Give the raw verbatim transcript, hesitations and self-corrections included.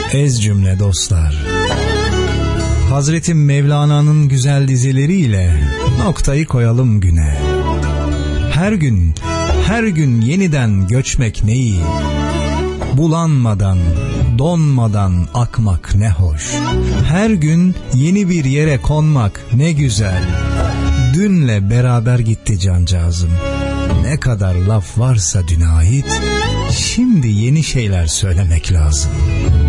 Ez cümle dostlar. Hazreti Mevlana'nın güzel dizileriyle noktayı koyalım güne. Her gün, her gün yeniden göçmek ne iyi. Bulanmadan, donmadan akmak ne hoş. Her gün yeni bir yere konmak ne güzel. Dünle beraber gitti cancağızım. Ne kadar laf varsa düne ait, şimdi yeni şeyler söylemek lazım.